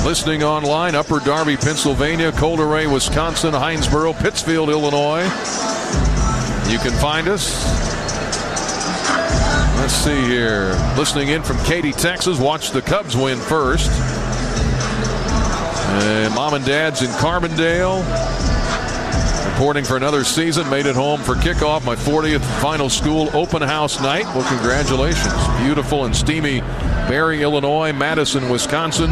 Listening online, Upper Darby, Pennsylvania, Colderay, Wisconsin, Hinesboro, Pittsfield, Illinois. You can find us. Let's see here. Listening in from Katy, Texas. Watch the Cubs win first. Mom and Dad's in Carbondale. Reporting for another season. Made it home for kickoff. My 40th final school open house night. Well, congratulations. Beautiful and steamy Barry, Illinois, Madison, Wisconsin.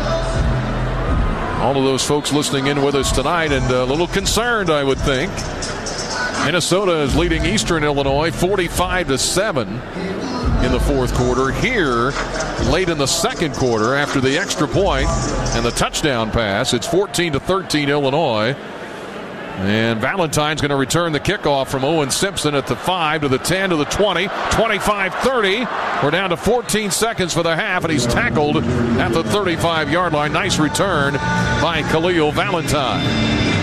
All of those folks listening in with us tonight, and a little concerned, I would think. Minnesota is leading Eastern Illinois 45-7 in the fourth quarter. Here, late in the second quarter, after the extra point and the touchdown pass, it's 14-13 Illinois. And Valentine's going to return the kickoff from Owen Simpson at the 5 to the 10 to the 20, 25-30. We're down to 14 seconds for the half, and he's tackled at the 35-yard line. Nice return by Khalil Valentine.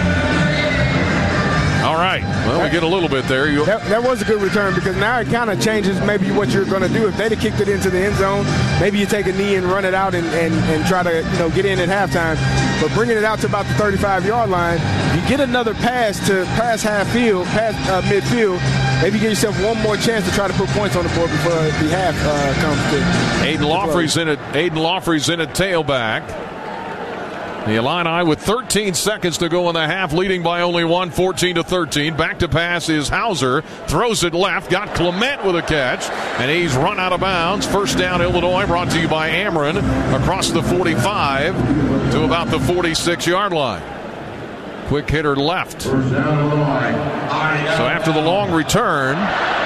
All right. Well, we get a little bit there. That was a good return, because now it kind of changes maybe what you're going to do. If they'd have kicked it into the end zone, maybe you take a knee and run it out and try to get in at halftime. But bringing it out to about the 35-yard line, you get another pass to half field, midfield. Maybe give yourself one more chance to try to put points on the board before the half comes to. Aiden Laughrey's in at tailback. The Illini with 13 seconds to go in the half, leading by only one, 14-13. Back to pass is Hauser. Throws it left. Got Clement with a catch. And he's run out of bounds. First down, Illinois, brought to you by Ameren. Across the 45 to about the 46-yard line. Quick hitter left. So after the long return,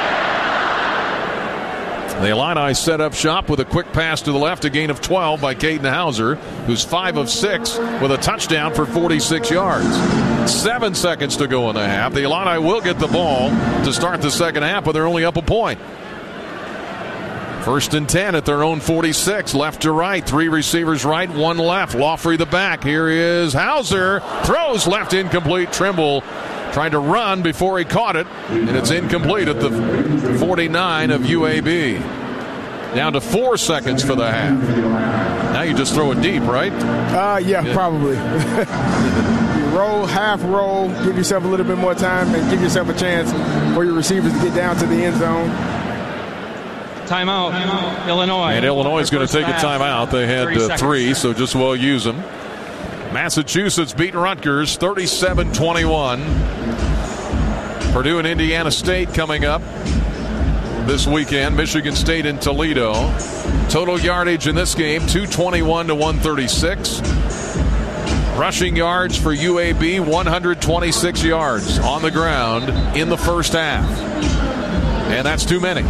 the Illini set up shop with a quick pass to the left, a gain of 12 by Caden Hauser, who's 5 of 6 with a touchdown for 46 yards. 7 seconds to go in the half. The Illini will get the ball to start the second half, but they're only up a point. First and 10 at their own 46, left to right. 3 receivers right, 1 left. Laughrey the back. Here is Hauser. Throws left, incomplete. Trimble tried to run before he caught it, and it's incomplete at the 49 of UAB. Down to 4 seconds for the half. Now you just throw it deep, right? Yeah, probably. You roll, half roll, give yourself a little bit more time, and give yourself a chance for your receivers to get down to the end zone. Timeout, Illinois. And Illinois is going to take a timeout. They had 3, so just well use them. Massachusetts beat Rutgers 37-21. Purdue and Indiana State coming up this weekend. Michigan State and Toledo. Total yardage in this game, 221 to 136. Rushing yards for UAB, 126 yards on the ground in the first half. And that's too many.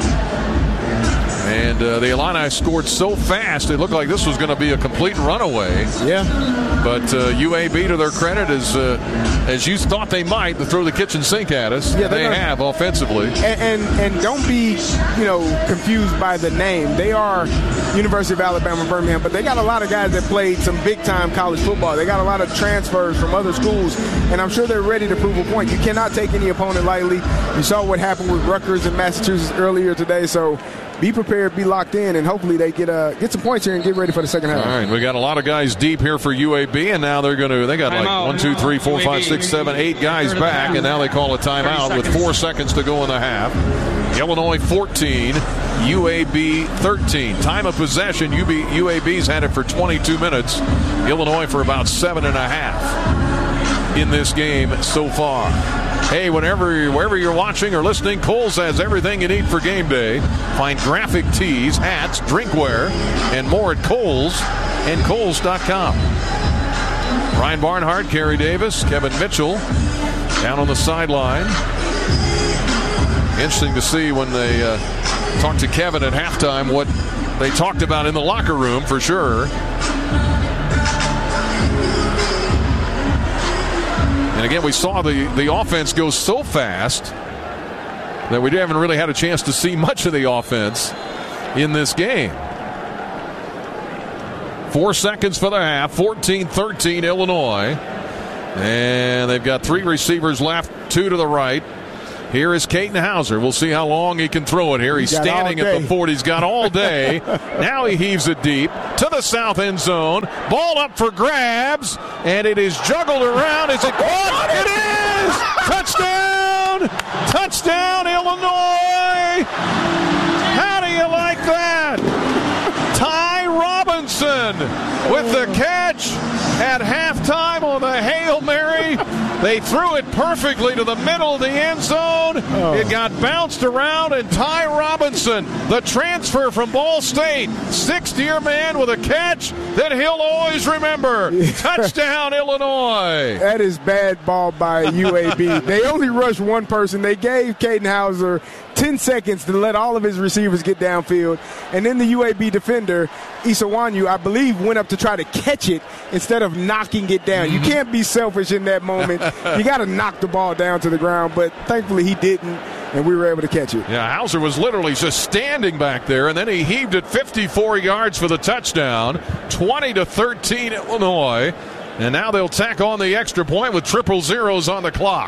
And the Illini scored so fast, it looked like this was going to be a complete runaway. Yeah. But UAB, to their credit, is as you thought they might, to throw the kitchen sink at us. Yeah, they have offensively. And don't be, confused by the name. They are University of Alabama, Birmingham, but they got a lot of guys that played some big-time college football. They got a lot of transfers from other schools, and I'm sure they're ready to prove a point. You cannot take any opponent lightly. You saw what happened with Rutgers in Massachusetts earlier today, so be prepared, be locked in, and hopefully they get some points here and get ready for the second half. All right, we got a lot of guys deep here for UAB, and now they got like 1, 2, 3, 4, 5, 6, 7, 8 guys back, and now they call a timeout with 4 seconds to go in the half. Illinois 14, UAB 13. Time of possession, UAB's had it for 22 minutes. Illinois for about 7.5 in this game so far. Hey, wherever you're watching or listening, Kohl's has everything you need for game day. Find graphic tees, hats, drinkware, and more at Kohl's and Kohls.com. Ryan Barnhart, Kerry Davis, Kevin Mitchell down on the sideline. Interesting to see when they talked to Kevin at halftime what they talked about in the locker room, for sure. And again, we saw the offense go so fast that we haven't really had a chance to see much of the offense in this game. 4 seconds for the half, 14-13 Illinois. And they've got 3 receivers left, 2 to the right. Here is Caden Hauser. We'll see how long he can throw it here. He's standing at the 40. He's got all day. Now he heaves it deep to the south end zone. Ball up for grabs, and it is juggled around. Is it caught? It is! Touchdown! Touchdown, Illinois! How do you like that? Ty Robinson with the catch at halftime on the Hail Mary. They threw it perfectly to the middle of the end zone. It got bounced around, and Ty Robinson, the transfer from Ball State, sixth-year man with a catch that he'll always remember. Touchdown, Illinois. That is bad ball by UAB. They only rushed one person. They gave Caden Hauser 10 seconds to let all of his receivers get downfield. And then the UAB defender, Isawanyu, I believe, went up to try to catch it instead of knocking it down. You can't be selfish in that moment. You got to knock the ball down to the ground, but thankfully he didn't, and we were able to catch it. Yeah, Hauser was literally just standing back there, and then he heaved it 54 yards for the touchdown, 20-13 Illinois. And now they'll tack on the extra point with triple zeros on the clock.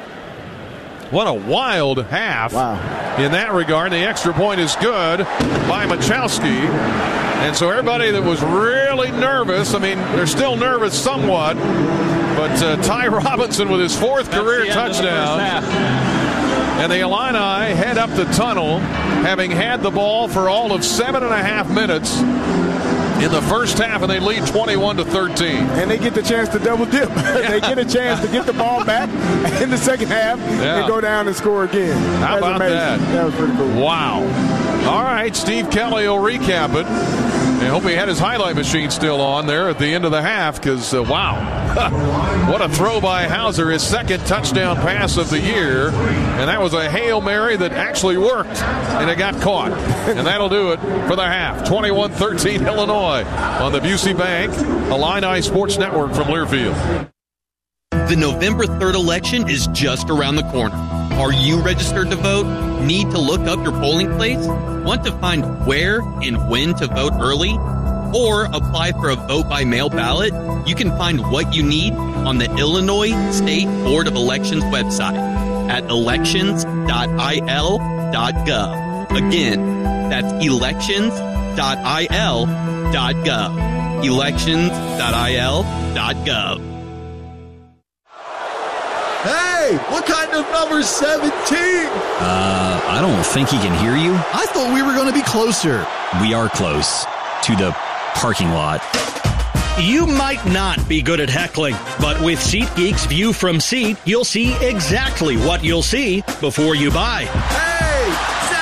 What a wild half in that regard. The extra point is good by Machowski. And so everybody that was really nervous, I mean, they're still nervous somewhat, but Ty Robinson with his fourth career touchdown. And the Illini head up the tunnel, having had the ball for all of 7.5 minutes in the first half, and they lead 21-13. And they get the chance to double dip. They get a chance to get the ball back in the second half and go down and score again. How about that? That was pretty cool. Wow. All right, Steve Kelly will recap it. I hope he had his highlight machine still on there at the end of the half, because, wow. What a throw by Hauser, his second touchdown pass of the year. And that was a Hail Mary that actually worked, and it got caught. And that'll do it for the half. 21-13 Illinois on the Busey Bank Illini Sports Network from Learfield. The November 3rd election is just around the corner. Are you registered to vote? Need to look up your polling place? Want to find where and when to vote early? Or apply for a vote-by-mail ballot? You can find what you need on the Illinois State Board of Elections website at elections.il.gov. Again, that's elections.il.gov. elections.il.gov. Hey, what kind of number's 17? I don't think he can hear you. I thought we were going to be closer. We are close to the parking lot. You might not be good at heckling, but with SeatGeek's View from Seat, you'll see exactly what you'll see before you buy. Hey,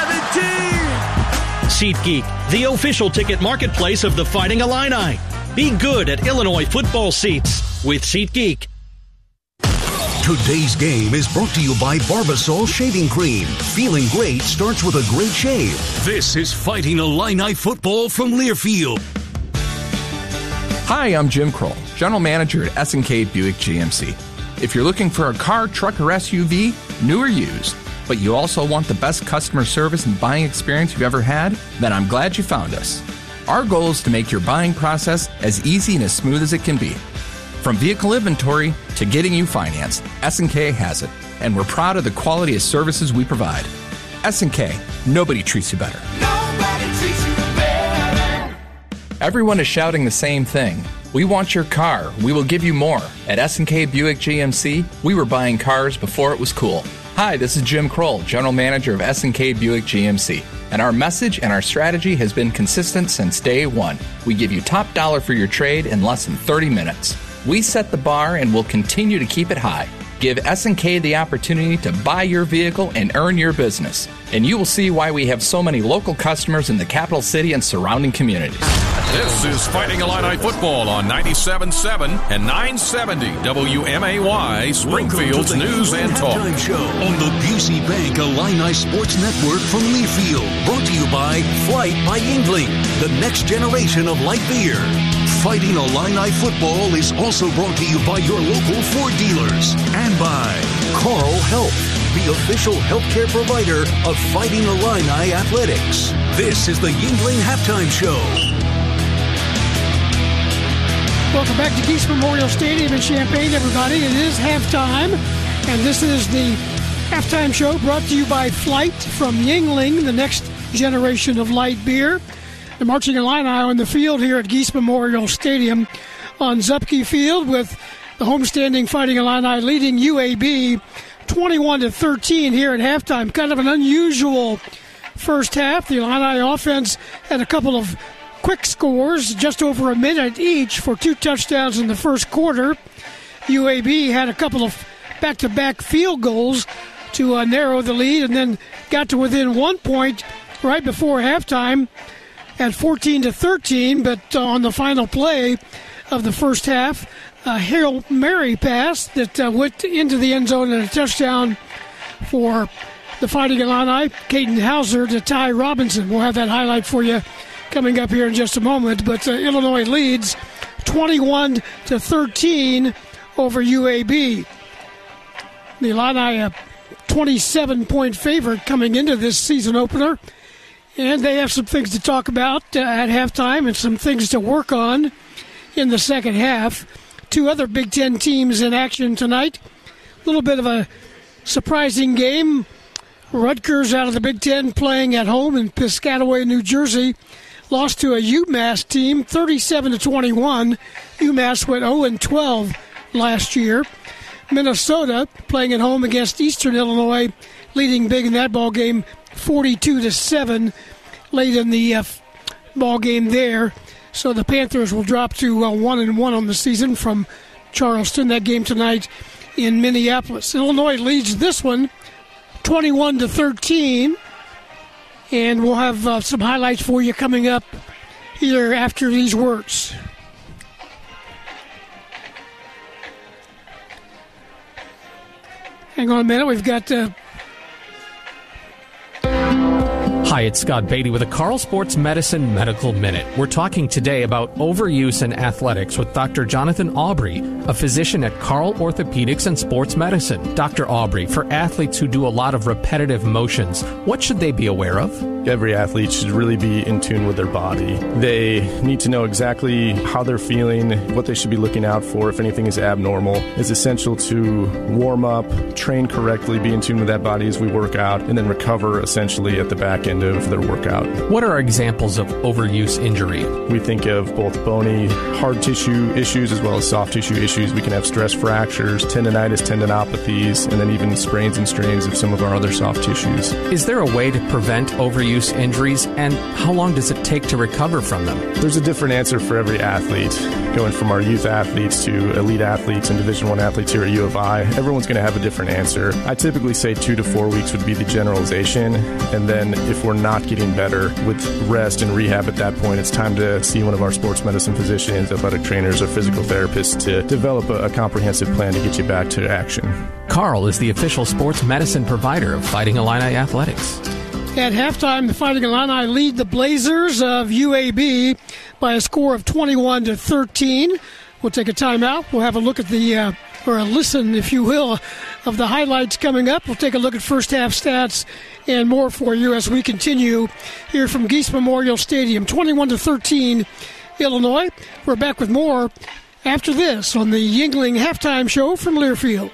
17! SeatGeek, the official ticket marketplace of the Fighting Illini. Be good at Illinois football seats with SeatGeek. Today's game is brought to you by Barbasol Shaving Cream. Feeling great starts with a great shave. This is Fighting Illini football from Learfield. Hi, I'm Jim Kroll, General Manager at S&K Buick GMC. If you're looking for a car, truck, or SUV, new or used, but you also want the best customer service and buying experience you've ever had, then I'm glad you found us. Our goal is to make your buying process as easy and as smooth as it can be. From vehicle inventory to getting you financed, S&K has it, and we're proud of the quality of services we provide. S&K, nobody treats you better. Nobody treats you better. Everyone is shouting the same thing. We want your car. We will give you more. At S&K Buick GMC, we were buying cars before it was cool. Hi, this is Jim Kroll, General Manager of S&K Buick GMC. And our message and our strategy has been consistent since day one. We give you top dollar for your trade in less than 30 minutes. We set the bar and will continue to keep it high. Give S&K the opportunity to buy your vehicle and earn your business. And you will see why we have so many local customers in the capital city and surrounding communities. This is Fighting Illini football on 97.7 and 970 WMAY, Springfield's News and Talk. Show on the Busey Bank Illini Sports Network from Learfield. Brought to you by Flight by Yingling, the next generation of light beer. Fighting Illini football is also brought to you by your local Ford dealers and by Carl Health, the official healthcare provider of Fighting Illini athletics. This is the Yingling Halftime Show. Welcome back to Geese Memorial Stadium in Champaign, everybody. It is halftime, and this is the Halftime show brought to you by Flight from Yuengling, the next generation of light beer. The Marching Illini on the field here at Geese Memorial Stadium on Zupke Field, with the homestanding Fighting Illini leading UAB 21-13 here at halftime. Kind of an unusual first half. The Illini offense had a couple of quick scores, just over a minute each, for 2 touchdowns in the first quarter. UAB had a couple of back-to-back field goals to narrow the lead, and then got to within 1 point right before halftime at 14-13. But on the final play of the first half, a Hail Mary pass that went into the end zone and a touchdown for the Fighting Illini. Caden Hauser to Ty Robinson. We'll have that highlight for you coming up here in just a moment. But Illinois leads 21-13 over UAB. The Illini, a 27-point favorite coming into this season opener. And they have some things to talk about at halftime and some things to work on in the second half. 2 other Big Ten teams in action tonight. A little bit of a surprising game. Rutgers out of the Big Ten playing at home in Piscataway, New Jersey. Lost to a UMass team, 37-21. UMass went 0-12 last year. Minnesota playing at home against Eastern Illinois, leading big in that ball game, 42-7 late in the ball game there. So the Panthers will drop to 1-1 on the season from Charleston. That game tonight in Minneapolis. Illinois leads this one 21-13, and we'll have some highlights for you coming up here after these words. Hang on a minute, we've got... Hi, it's Scott Beatty with a Carl Sports Medicine Medical Minute. We're talking today about overuse in athletics with Dr. Jonathan Aubrey, a physician at Carl Orthopedics and Sports Medicine. Dr. Aubrey, for athletes who do a lot of repetitive motions, what should they be aware of? Every athlete should really be in tune with their body. They need to know exactly how they're feeling, what they should be looking out for if anything is abnormal. It's essential to warm up, train correctly, be in tune with that body as we work out, and then recover essentially at the back end of their workout. What are examples of overuse injury? We think of both bony, hard tissue issues as well as soft tissue issues. We can have stress fractures, tendonitis, tendinopathies, and then even sprains and strains of some of our other soft tissues. Is there a way to prevent overuse injuries, and how long does it take to recover from them? There's a different answer for every athlete. Going from our youth athletes to elite athletes and Division I athletes here at U of I, everyone's going to have a different answer. I typically say 2 to 4 weeks would be the generalization, and then if we're not getting better with rest and rehab at that point, it's time to see one of our sports medicine physicians, athletic trainers, or physical therapists to develop a comprehensive plan to get you back to action. Carl is the official sports medicine provider of Fighting Illini Athletics. At halftime, the Fighting Illini lead the Blazers of UAB by a score of 21-13. We'll take a timeout. We'll have a look at the, or a listen, if you will, of the highlights coming up. We'll take a look at first half stats and more for you as we continue here from Geese Memorial Stadium. 21-13, Illinois. We're back with more after this on the Yuengling Halftime Show from Learfield.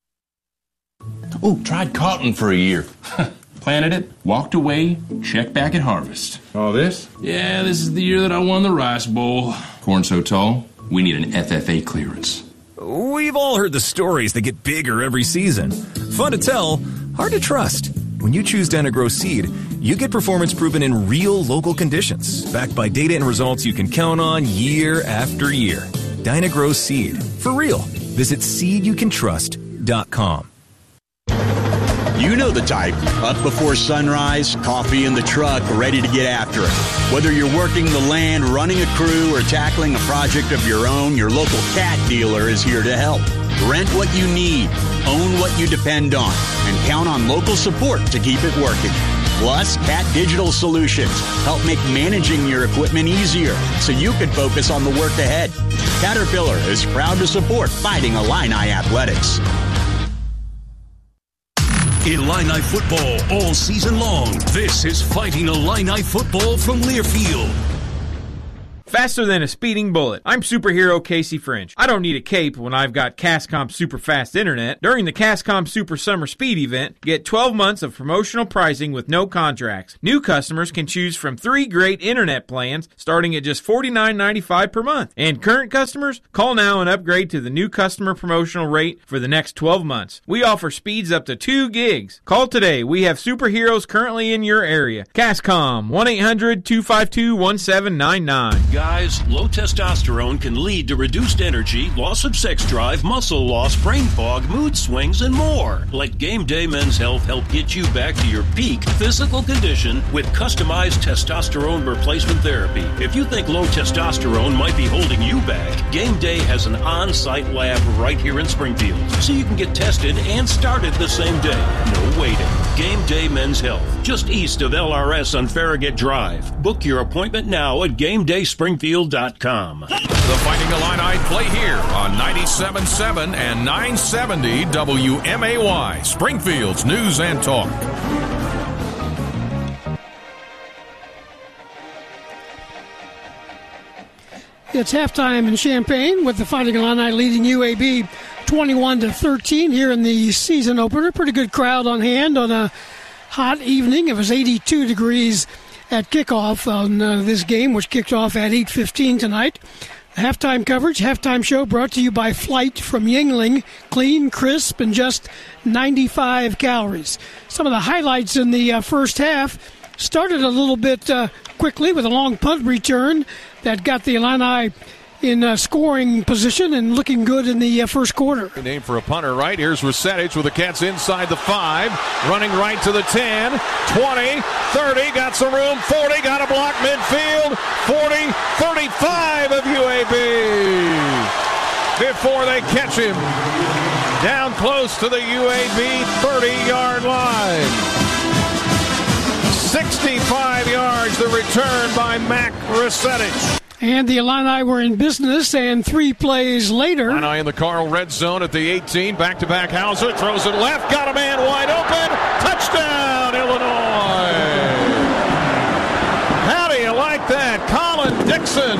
Oh, tried cotton for a year. Planted it, walked away, checked back at harvest. Oh, this? Yeah, this is the year that I won the Rice Bowl. Corn so tall, we need an FFA clearance. We've all heard the stories that get bigger every season. Fun to tell, hard to trust. When you choose Dyna-Gro Seed, you get performance proven in real local conditions, backed by data and results you can count on year after year. Dyna-Gro Seed. For real. Visit seedyoucantrust.com. You know the type. Up before sunrise, coffee in the truck, ready to get after it. Whether you're working the land, running a crew, or tackling a project of your own, your local Cat dealer is here to help. Rent what you need, own what you depend on, and count on local support to keep it working. Plus, Cat Digital Solutions help make managing your equipment easier so you can focus on the work ahead. Caterpillar is proud to support Fighting Illini Athletics. Illini football all season long. This is Fighting Illini football from Learfield. faster than a speeding bullet. I'm superhero Casey French. I don't need a cape when I've got Cascom Super Fast Internet. During the Cascom Super Summer Speed event, get 12 months of promotional pricing with no contracts. New customers can choose from 3 great internet plans starting at just $49.95 per month. And current customers, call now and upgrade to the new customer promotional rate for the next 12 months. We offer speeds up to 2 gigs. Call today. We have superheroes currently in your area. Cascom, 1-800-252-1799. Guys, low testosterone can lead to reduced energy, loss of sex drive, muscle loss, brain fog, mood swings, and more. Let Game Day Men's Health help get you back to your peak physical condition with customized testosterone replacement therapy. If you think low testosterone might be holding you back, Game Day has an on-site lab right here in Springfield, so you can get tested and started the same day. No waiting. Game Day Men's Health, just east of LRS on Farragut Drive. Book your appointment now at GameDaySpringfield.com. The Fighting Illini play here on 97.7 and 970 WMAY, Springfield's News and Talk. It's halftime in Champaign with the Fighting Illini leading UAB 21-13 here in the season opener. Pretty good crowd on hand on a hot evening. It was 82 degrees at kickoff on this game, which kicked off at 8:15 tonight. Halftime coverage, halftime show brought to you by Flight from Yuengling. Clean, crisp, and just 95 calories. Some of the highlights in the first half started a little bit quickly with a long punt return that got the Illini in scoring position and looking good in the first quarter. Name for a punter, right? Here's Rusetic with the Cats inside the 5, running right to the 10, 20, 30, got some room, 40, got a block midfield, 40, 35 of UAB before they catch him down close to the UAB 30-yard line. 65 yards, the return by Mac Rusetic. And the Illini were in business, and 3 plays later. Illini in the Carl red zone at the 18. Back-to-back Hauser throws it left. Got a man wide open. Touchdown, Illinois. How do you like that? Colin Dixon.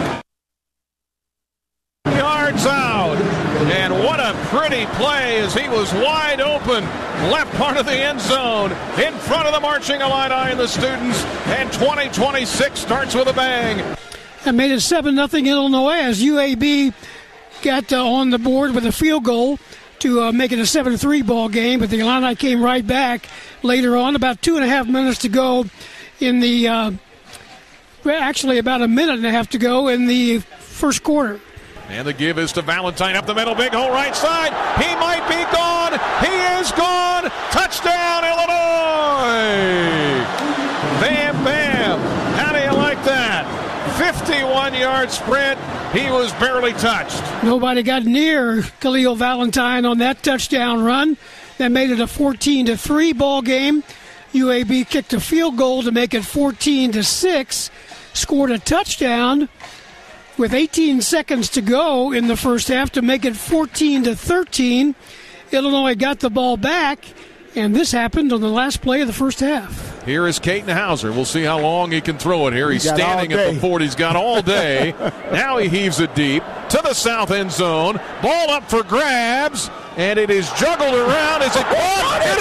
Yards out. And what a pretty play as he was wide open. Left part of the end zone. In front of the marching Illini and the students. And 2026 starts with a bang. And made it 7-0 Illinois as UAB got on the board with a field goal to make it a 7-3 ball game. But the Illini came right back later on, about 2.5 minutes to go in the, actually about a minute and a half to go in the first quarter. And the give is to Valentine up the middle, big hole right side. He might be gone. He is gone. Touchdown, Illinois. Bam, bam. How do you like that? 51-yard sprint. He was barely touched. Nobody got near Khalil Valentine on that touchdown run. That made it a 14-3 ball game. UAB kicked a field goal to make it 14-6. Scored a touchdown with 18 seconds to go in the first half to make it 14-13. Illinois got the ball back, and this happened on the last play of the first half. Here is Caden Hauser. We'll see how long he can throw it here. He's standing at the 40. He's got all day. Now he heaves it deep to the south end zone. Ball up for grabs, and it is juggled around. Is it caught? It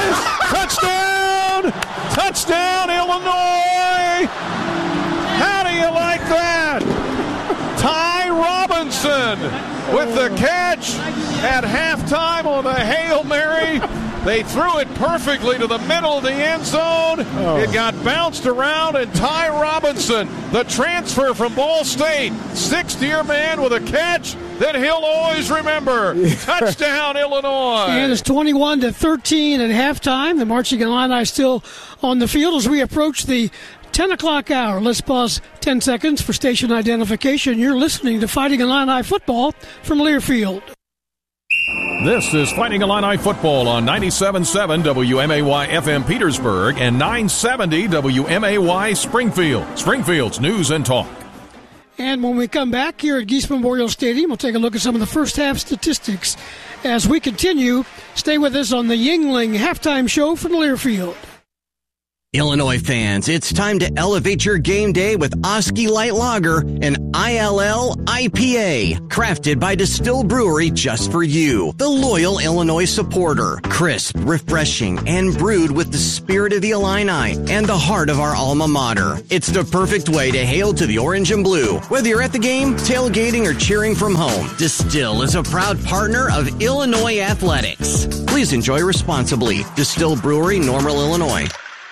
is! Touchdown! Touchdown, Illinois! How do you like that? Ty Robinson with the catch at halftime on the Hail Mary. They threw it perfectly to the middle of the end zone. It got bounced around, and Ty Robinson, the transfer from Ball State, sixth-year man with a catch that he'll always remember. Touchdown, Illinois. And it's 21-13 at halftime. The Marching Illini still on the field as we approach the 10 o'clock hour. Let's pause 10 seconds for station identification. You're listening to Fighting Illini football from Learfield. This is Fighting Illini football on 97.7 WMAY FM Petersburg and 970 WMAY Springfield. Springfield's News and Talk. And when we come back here at Geese Memorial Stadium, we'll take a look at some of the first half statistics. As we continue, stay with us on the Yuengling halftime show from Learfield. Illinois fans, it's time to elevate your game day with Oski Light Lager, an ILL IPA, crafted by Distill Brewery just for you, the loyal Illinois supporter. Crisp, refreshing, and brewed with the spirit of the Illini and the heart of our alma mater. It's the perfect way to hail to the orange and blue. Whether you're at the game, tailgating, or cheering from home, Distill is a proud partner of Illinois Athletics. Please enjoy responsibly. Distill Brewery, Normal, Illinois.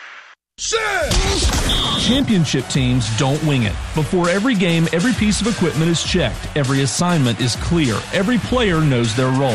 Championship teams don't wing it. Before every game, every piece of equipment is checked. Every assignment is clear. Every player knows their role.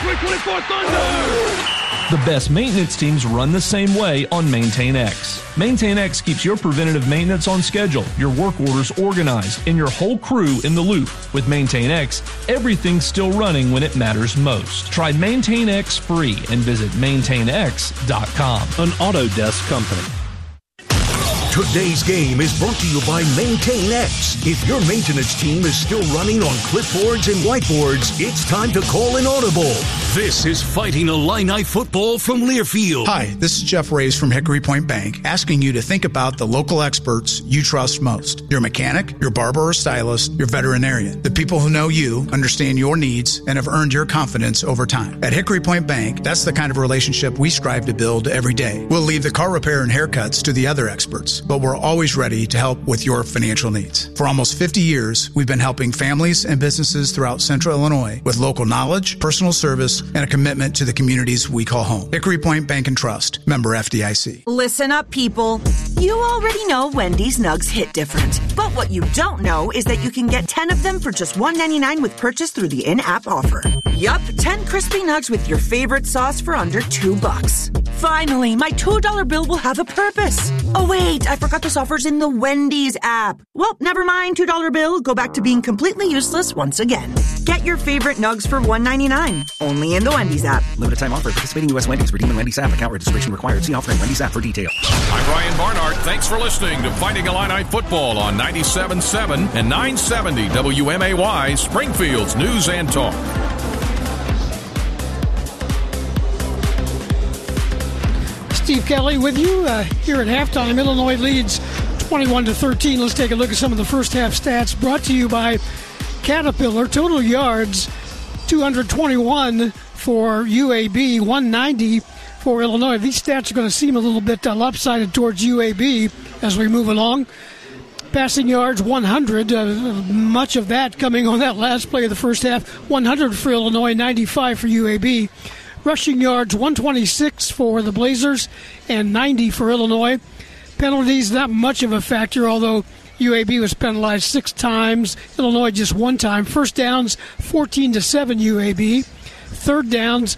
The best maintenance teams run the same way on MaintainX. MaintainX keeps your preventative maintenance on schedule, your work orders organized, and your whole crew in the loop. With MaintainX, everything's still running when it matters most. Try MaintainX free and visit maintainx.com. An Autodesk company. Today's game is brought to you by MaintainX. If your maintenance team is still running on clipboards and whiteboards, it's time to call an audible. This is Fighting Illini Football from Learfield. Hi, this is Jeff Reyes from Hickory Point Bank, asking you to think about the local experts you trust most. Your mechanic, your barber or stylist, your veterinarian. The people who know you, understand your needs, and have earned your confidence over time. At Hickory Point Bank, that's the kind of relationship we strive to build every day. We'll leave the car repair and haircuts to the other experts, but we're always ready to help with your financial needs. For almost 50 years, we've been helping families and businesses throughout Central Illinois with local knowledge, personal service, and a commitment to the communities we call home. Hickory Point Bank and Trust, member FDIC. Listen up, people. You already know Wendy's Nugs hit different. But what you don't know is that you can get 10 of them for just $1.99 with purchase through the in-app offer. Yup, 10 crispy nugs with your favorite sauce for under $2. Finally, my $2 bill will have a purpose. Oh wait, I forgot this offer's in the Wendy's app. Well, never mind, $2 bill. Go back to being completely useless once again. Get your favorite nugs for $1.99. Only in the Wendy's app. Limited time offer. Participating U.S. Wendy's. Redeem in Wendy's app. Account registration required. See offer in Wendy's app for details. I'm Brian Barnhart. Thanks for listening to Fighting Illini Football on 97.7 and 970 WMAY, Springfield's News and Talk. Steve Kelly with you here at halftime. Illinois leads 21-13. Let's take a look at some of the first half stats brought to you by Caterpillar. Total yards, 221 for UAB, 190 for Illinois. These stats are going to seem a little bit lopsided towards UAB as we move along. Passing yards, 100. Much of that coming on that last play of the first half. 100 for Illinois, 95 for UAB. Rushing yards, 126 for the Blazers and 90 for Illinois. Penalties, not much of a factor, although UAB was penalized 6 times. Illinois just 1 time. First downs, 14-7 UAB. Third downs,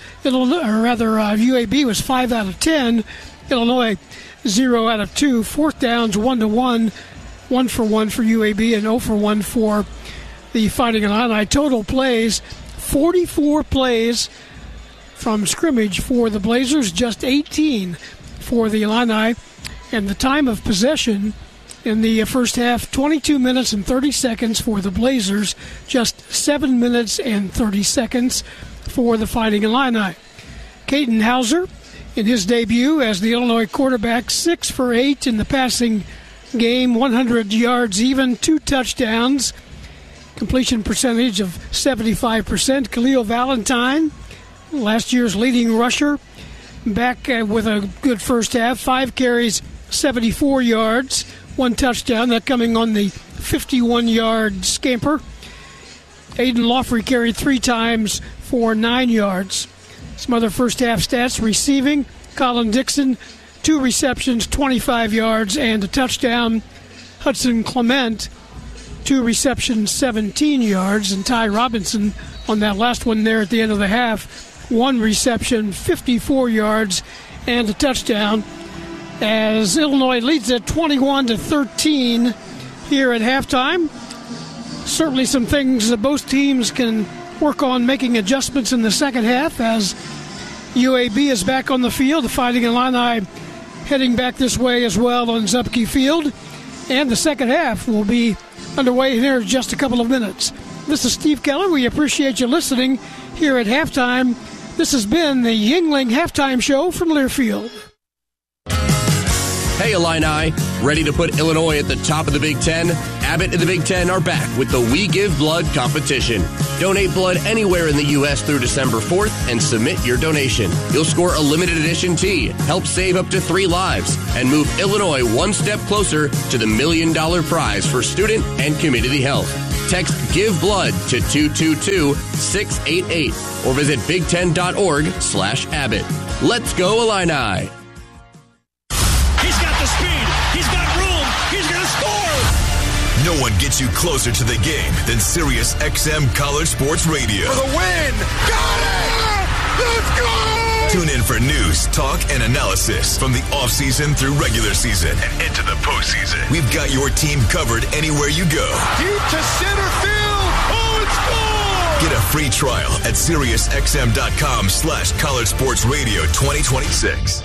UAB was 5 out of 10. Illinois 0 out of 2. Fourth downs, 1-1. 1 for 1 for UAB and 0 for 1 for the Fighting Illini. Total plays, 44 plays from scrimmage for the Blazers, just 18 for the Illini. And the time of possession in the first half, 22 minutes and 30 seconds for the Blazers, just 7 minutes and 30 seconds for the Fighting Illini. Caden Hauser, in his debut as the Illinois quarterback, 6 for 8 in the passing game, 100 yards even, 2 touchdowns, completion percentage of 75%. Khalil Valentine, last year's leading rusher, back with a good first half, 5 carries, 74 yards, 1 touchdown, that coming on the 51-yard scamper. Aiden Laughery carried 3 times for 9 yards. Some other first half stats: receiving, Colin Dixon, 2 receptions, 25 yards, and a touchdown. Hudson Clement, 2 receptions, 17 yards. And Ty Robinson on that last one there at the end of the half, 1 reception, 54 yards, and a touchdown. As Illinois leads at 21-13 here at halftime. Certainly some things that both teams can work on making adjustments in the second half as UAB is back on the field. The Fighting Illini heading back this way as well on Zupke Field. And the second half will be underway here in just a couple of minutes. This is Steve Keller. We appreciate you listening here at halftime. This has been the Yuengling Halftime Show from Learfield. Hey, Illini. Ready to put Illinois at the top of the Big Ten? Abbott and the Big Ten are back with the We Give Blood competition. Donate blood anywhere in the U.S. through December 4th and submit your donation. You'll score a limited edition tee, help save up to 3 lives, and move Illinois one step closer to the $1 million prize for student and community health. Text Give Blood to 222-688 or visit big10.org/Abbott. Let's go, Illini. He's got the speed. He's got room. He's going to score. No one gets you closer to the game than Sirius XM College Sports Radio. For the win. Got it. Let's go. Tune in for news, talk, and analysis from the offseason through regular season and into the postseason. We've got your team covered anywhere you go. Deep to center field. Oh, it's gone. Get a free trial at SiriusXM.com/College Sports Radio 2026.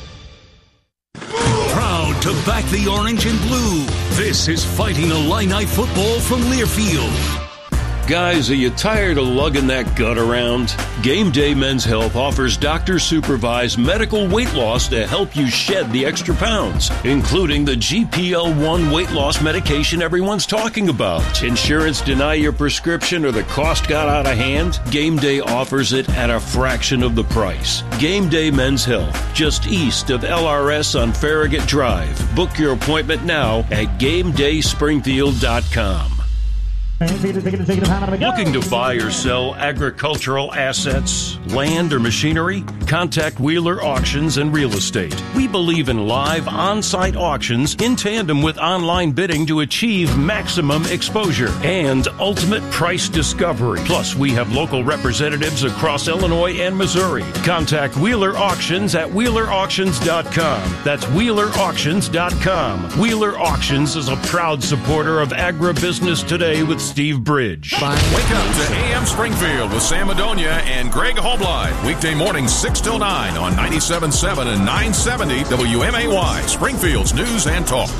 Proud to back the orange and blue. This is Fighting Illini football from Learfield. Guys, are you tired of lugging that gut around? Game Day Men's Health offers doctor-supervised medical weight loss to help you shed the extra pounds, including the GPL-1 weight loss medication everyone's talking about. Insurance deny your prescription or the cost got out of hand? Game Day offers it at a fraction of the price. Game Day Men's Health, just east of LRS on Farragut Drive. Book your appointment now at GameDaySpringfield.com. Looking to buy or sell agricultural assets, land, or machinery? Contact Wheeler Auctions and Real Estate. We believe in live on-site auctions in tandem with online bidding to achieve maximum exposure and ultimate price discovery. Plus, we have local representatives across Illinois and Missouri. Contact Wheeler Auctions at WheelerAuctions.com. That's WheelerAuctions.com. Wheeler Auctions is a proud supporter of agribusiness today with Steve Bridge. Wake up to AM Springfield with Sam Madonia and Greg Hoblive. Weekday mornings 6 till 9 on 97.7 and 970 WMAY. Springfield's News and Talk.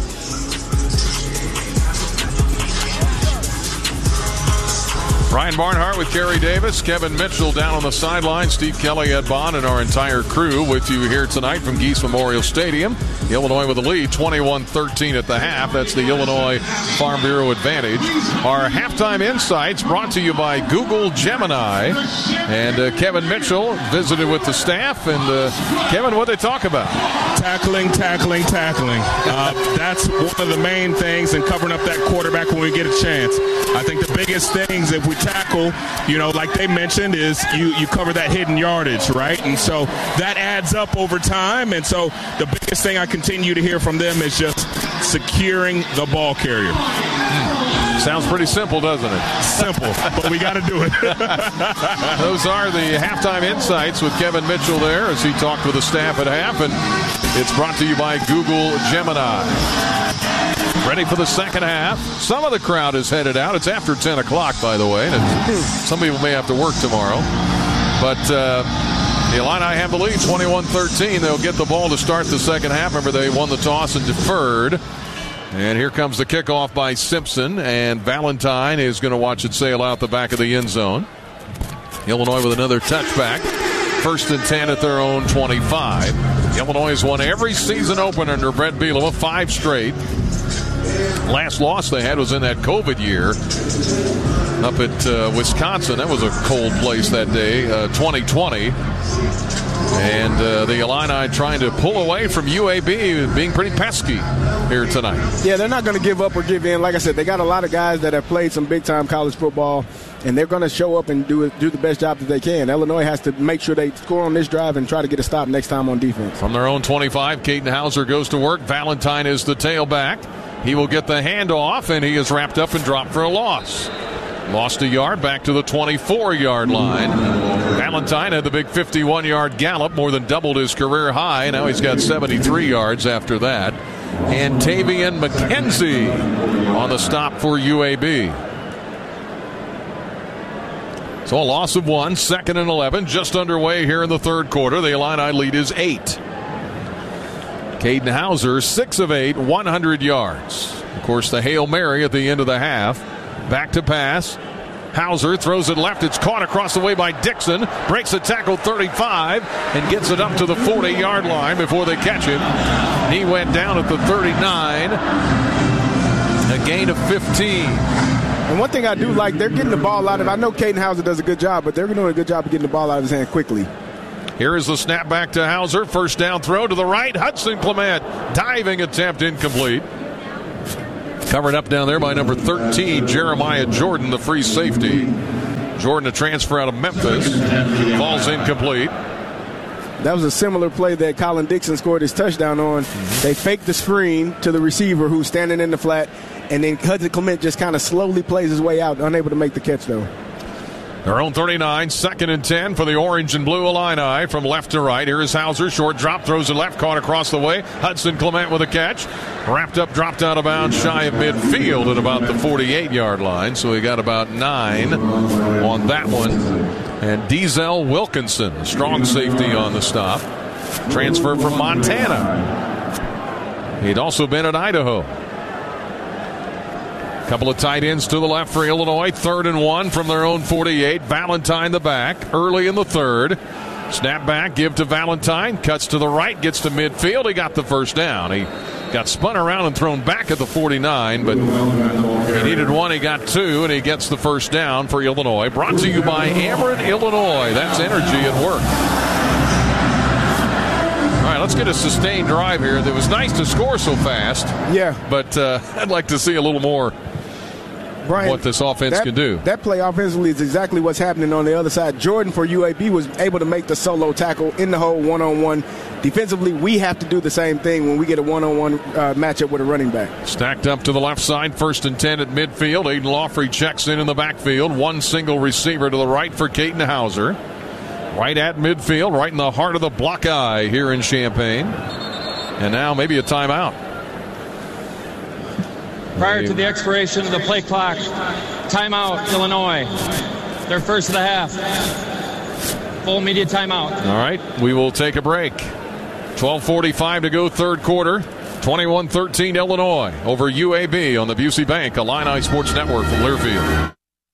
Brian Barnhart with Kerry Davis, Kevin Mitchell down on the sideline, Steve Kelly, Ed Bond, and our entire crew with you here tonight from Geese Memorial Stadium. Illinois with the lead, 21-13 at the half. That's the Illinois Farm Bureau advantage. Our halftime insights brought to you by Google Gemini. And Kevin Mitchell visited with the staff. And Kevin, what did they talk about? Tackling. That's one of the main things in covering up that quarterback when we get a chance. I think the biggest things if we tackle, like they mentioned, is you cover that hidden yardage, right? And so that adds up over time. And so the biggest thing I continue to hear from them is just securing the ball carrier. Sounds pretty simple, doesn't it? Simple, but we got to do it. Those are the halftime insights with Kevin Mitchell there as he talked with the staff at half. And it's brought to you by Google Gemini. Ready for the second half. Some of the crowd is headed out. It's after 10 o'clock, by the way. And some people may have to work tomorrow. But the Illini have the lead, 21-13. They'll get the ball to start the second half. Remember, they won the toss and deferred. And here comes the kickoff by Simpson. And Valentine is going to watch it sail out the back of the end zone. Illinois with another touchback. 1st and 10 at their own 25. Illinois has won every season opener under Brett Bielema, 5 straight. Last loss they had was in that COVID year up at Wisconsin. That was a cold place that day, 2020. And the Illini trying to pull away from UAB, being pretty pesky here tonight. Yeah, they're not going to give up or give in. Like I said, they got a lot of guys that have played some big-time college football, and they're going to show up and do the best job that they can. Illinois has to make sure they score on this drive and try to get a stop next time on defense. From their own 25, Caden Hauser goes to work. Valentine is the tailback. He will get the handoff, and he is wrapped up and dropped for a loss. Lost a yard, back to the 24-yard line. Valentine had the big 51-yard gallop, more than doubled his career high. Now he's got 73 yards after that. And Tavian McKenzie on the stop for UAB. So a loss of 1, 2nd and 11, just underway here in the third quarter. The Illini lead is 8. Caden Hauser, 6 of 8, 100 yards. Of course, the Hail Mary at the end of the half. Back to pass. Hauser throws it left. It's caught across the way by Dixon. Breaks a tackle 35 and gets it up to the 40-yard line before they catch him. He went down at the 39. A gain of 15. And one thing I do like, they're getting the ball out of. I know Caden Hauser does a good job, but they're doing a good job of getting the ball out of his hand quickly. Here is the snap back to Hauser. First down throw to the right. Hudson Clement. Diving attempt incomplete. Covered up down there by number 13, Jeremiah Jordan, the free safety. Jordan, a transfer out of Memphis. Falls incomplete. That was a similar play that Colin Dixon scored his touchdown on. They faked the screen to the receiver who's standing in the flat, and then Hudson Clement just kind of slowly plays his way out, unable to make the catch, though. Their own 39, 2nd and 10 for the orange and blue Illini from left to right. Here is Hauser, short drop, throws it left, caught across the way. Hudson Clement with a catch. Wrapped up, dropped out of bounds, shy of midfield at about the 48-yard line. So he got about 9 on that one. And Diesel Wilkinson, a strong safety on the stop. Transfer from Montana. He'd also been at Idaho. Couple of tight ends to the left for Illinois. 3rd and 1 from their own 48. Valentine the back early in the 3rd. Snap back, give to Valentine. Cuts to the right, gets to midfield. He got the first down. He got spun around and thrown back at the 49, but he needed 1. He got 2, and he gets the first down for Illinois. Brought to you by Ameren, Illinois. That's energy at work. All right, let's get a sustained drive here. It was nice to score so fast. Yeah. But I'd like to see a little more. Brian, what this offense can do. That play offensively is exactly what's happening on the other side. Jordan for UAB was able to make the solo tackle in the hole one-on-one. Defensively, we have to do the same thing when we get a one-on-one matchup with a running back. Stacked up to the left side, 1st and 10 at midfield. Aiden Lawfrey checks in the backfield. One single receiver to the right for Caden Hauser. Right at midfield, right in the heart of the block eye here in Champaign. And now maybe a timeout. Prior to the expiration of the play clock, timeout, Illinois. Their first of the half. Full immediate timeout. All right, we will take a break. 12:45 to go, 3rd quarter. 21-13 Illinois over UAB on the Busey Bank Illini Sports Network from Learfield.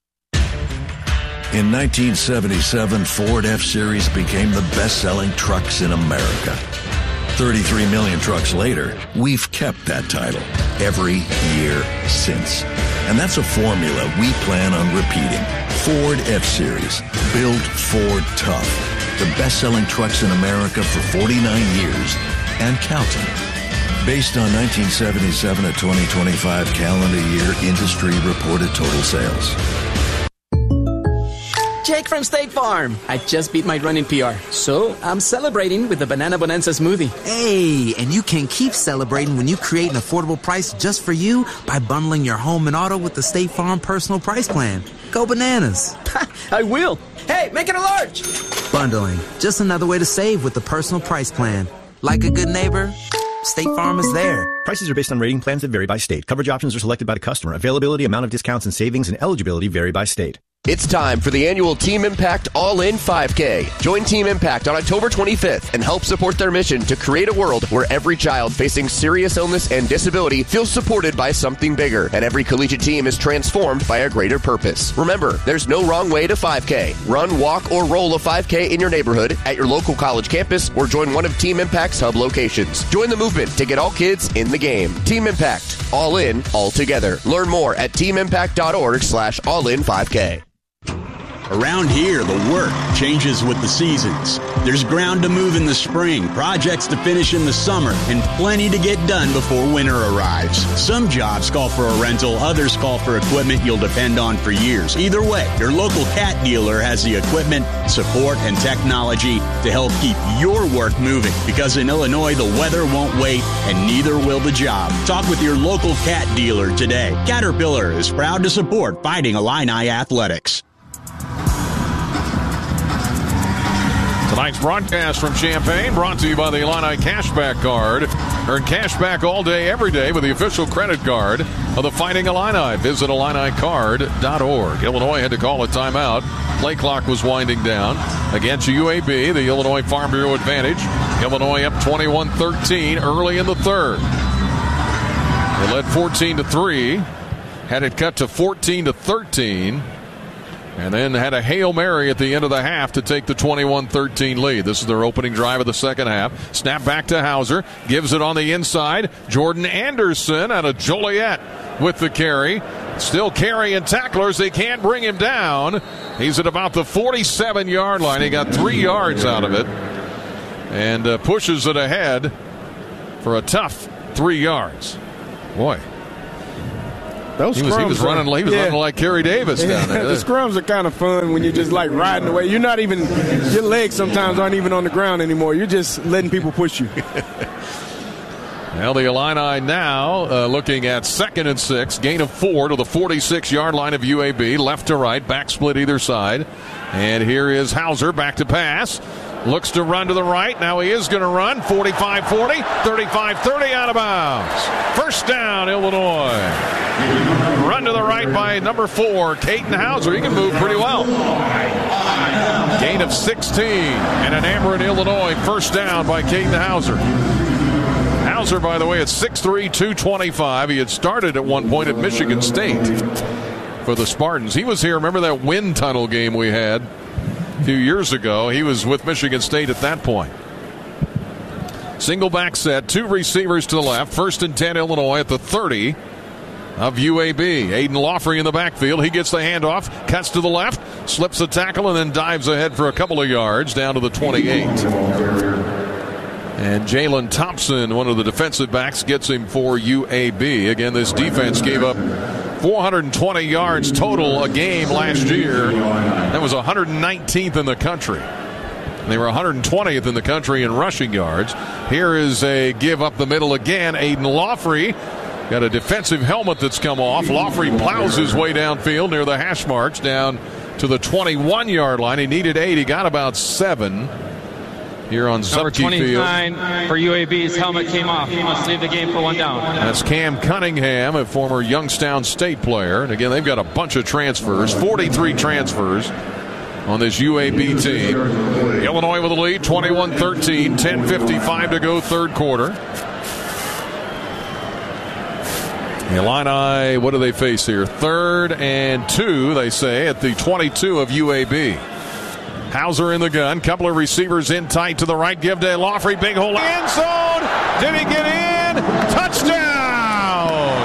In 1977, Ford F-Series became the best-selling trucks in America. 33 million trucks later, we've kept that title every year since. And that's a formula we plan on repeating. Ford F-Series, built Ford tough. The best-selling trucks in America for 49 years and counting. Based on 1977 to 2025 calendar year industry reported total sales. Jake from State Farm. I just beat my running PR, so I'm celebrating with the Banana Bonanza smoothie. Hey, and you can keep celebrating when you create an affordable price just for you by bundling your home and auto with the State Farm Personal Price Plan. Go bananas. I will. Hey, make it a large. Bundling, just another way to save with the Personal Price Plan. Like a good neighbor, State Farm is there. Prices are based on rating plans that vary by state. Coverage options are selected by the customer. Availability, amount of discounts and savings, and eligibility vary by state. It's time for the annual Team Impact All-In 5K. Join Team Impact on October 25th and help support their mission to create a world where every child facing serious illness and disability feels supported by something bigger, and every collegiate team is transformed by a greater purpose. Remember, there's no wrong way to 5K. Run, walk, or roll a 5K in your neighborhood, at your local college campus, or join one of Team Impact's hub locations. Join the movement to get all kids in the game. Team Impact. All in, all together. Learn more at teamimpact.org/all-in5K. Around here, the work changes with the seasons. There's ground to move in the spring, projects to finish in the summer, and plenty to get done before winter arrives. Some jobs call for a rental, others call for equipment you'll depend on for years. Either way, your local Cat dealer has the equipment, support, and technology to help keep your work moving. Because in Illinois, the weather won't wait, and neither will the job. Talk with your local Cat dealer today. Caterpillar is proud to support Fighting Illini Athletics. Tonight's broadcast from Champaign brought to you by the Illini Cashback Card. Earn cash back all day, every day with the official credit card of the Fighting Illini. Visit IlliniCard.org. Illinois had to call a timeout. Play clock was winding down against UAB, the Illinois Farm Bureau advantage. Illinois up 21-13 early in the 3rd. They led 14-3, had it cut to 14-13. And then had a Hail Mary at the end of the half to take the 21-13 lead. This is their opening drive of the second half. Snap back to Hauser. Gives it on the inside. Jordan Anderson out of Joliet with the carry. Still carrying tacklers. They can't bring him down. He's at about the 47-yard line. He got 3 yards out of it. And pushes it ahead for a tough 3 yards. Boy. Those he was running like Kerry Davis down there. The scrums are kind of fun when you're just like riding away. You're not even, your legs sometimes aren't even on the ground anymore. You're just letting people push you. Well, the Illini now looking at 2nd and 6, gain of 4 to the 46-yard line of UAB, left to right, back split either side. And here is Hauser back to pass. Looks to run to the right. Now he is going to run. 45-40, 35-30 out of bounds. First down, Illinois. Run to the right by number 4, Caden Hauser. He can move pretty well. Gain of 16. And an Ameren, Illinois first down by Caden Hauser. Hauser, by the way, at 6'3", 225. He had started at one point at Michigan State for the Spartans. He was here. Remember that wind tunnel game we had a few years ago? He was with Michigan State at that point. Single back set, 2 receivers to the left. 1st and 10, Illinois at the 30 of UAB. Aiden Laughery in the backfield. He gets the handoff, cuts to the left, slips a tackle, and then dives ahead for a couple of yards down to the 28. And Jalen Thompson, one of the defensive backs, gets him for UAB. Again, this defense gave up 420 yards total a game last year. That was 119th in the country. They were 120th in the country in rushing yards. Here is a give up the middle again. Aiden Laughery got a defensive helmet that's come off. Laughery plows his way downfield near the hash marks down to the 21-yard line. He needed 8. He got about 7 here on Number Zupke 29 Field. for UAB's helmet came off. He must leave the game for one down. That's Cam Cunningham, a former Youngstown State player. And again, they've got a bunch of transfers, 43 transfers on this UAB team. Illinois with the lead, 21-13, 10:55 to go, third quarter. The Illini, what do they face here? 3rd and 2, they say, at the 22 of UAB. Hauser in the gun. Couple of receivers in tight to the right. Give to Laughery. Big hole. End zone. Did he get in? Touchdown.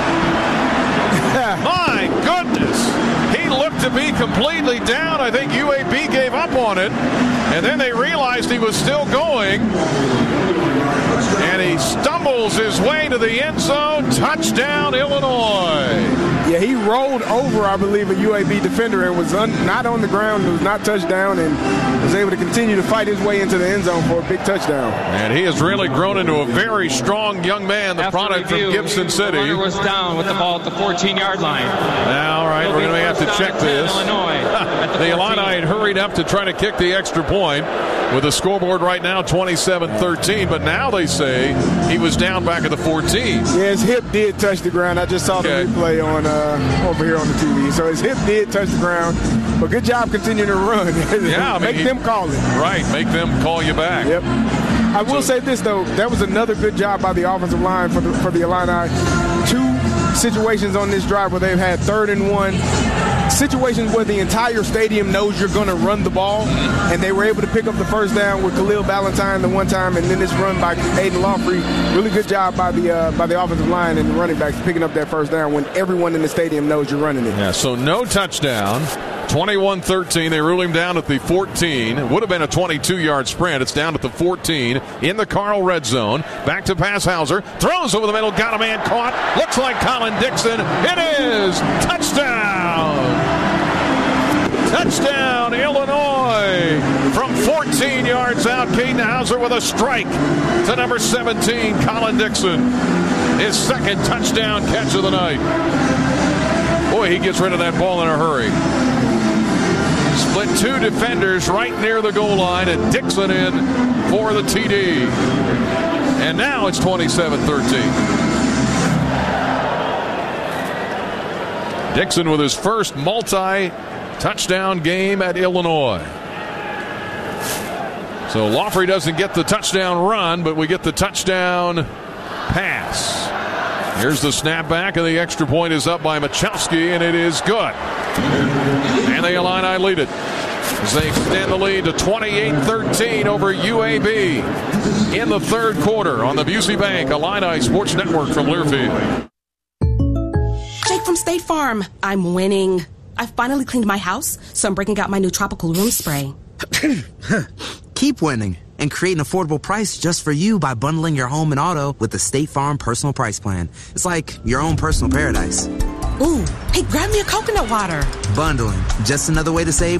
My goodness. He looked to be completely down. I think UAB gave up on it. And then they realized he was still going. And he stumbles his way to the end zone. Touchdown, Illinois. Yeah, he rolled over, I believe, a UAB defender and was not on the ground. It was not touchdown, and was able to continue to fight his way into the end zone for a big touchdown. And he has really grown into a very strong young man, the product from Gibson City. The runner was down with the ball at the 14-yard line. All right, we're going to have to check this. The Illini had hurried up to try to kick the extra point with the scoreboard right now 27-13, but now they say he was down back at the 14. Yeah, his hip did touch the ground. I just saw the replay on over here on the TV. So his hip did touch the ground, but good job continuing to run. Yeah, make them call it. Right, make them call you back. Yep. I will say this, though. That was another good job by the offensive line for the Illini. 2 situations on this drive where they've had 3rd and 1. Situations where the entire stadium knows you're going to run the ball, and they were able to pick up the first down with Khalil Ballantyne the one time, and then this run by Aiden Laughery. Really good job by the offensive line and the running backs picking up that first down when everyone in the stadium knows you're running it. Yeah, so no touchdown. 21-13. They rule him down at the 14. It would have been a 22-yard sprint. It's down at the 14 in the Carl red zone. Back to pass. Hauser throws over the middle. Got a man caught. Looks like Colin Dixon. It is touchdown. Touchdown, Illinois. From 14 yards out, Caden Hauser with a strike to number 17, Colin Dixon. His 2nd touchdown catch of the night. Boy, he gets rid of that ball in a hurry. Split 2 defenders right near the goal line, and Dixon in for the TD. And now it's 27-13. Dixon with his first multi-touchdown game at Illinois. So Laughery doesn't get the touchdown run, but we get the touchdown pass. Here's the snapback, and the extra point is up by Machowski, and it is good. And the Illini lead it as they extend the lead to 28-13 over UAB in the third quarter on the Busey Bank Illini Sports Network from Learfield. Jake from State Farm. I'm winning. I finally cleaned my house, so I'm breaking out my new tropical room spray. Keep winning and create an affordable price just for you by bundling your home and auto with the State Farm Personal Price Plan. It's like your own personal paradise. Ooh, hey, grab me a coconut water. Bundling, just another way to save